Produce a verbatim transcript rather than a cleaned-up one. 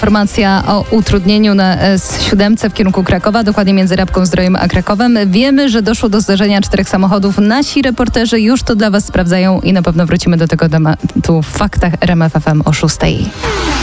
informacja o utrudnieniu na S siódemce w kierunku Krakowa, dokładnie między Rabką Zdrojem a Krakowem. Wiemy, że doszło do zdarzenia czterech samochodów. Nasi reporterzy już to dla Was sprawdzają i na pewno wrócimy do tego tematu w faktach R M F F M o szóstej.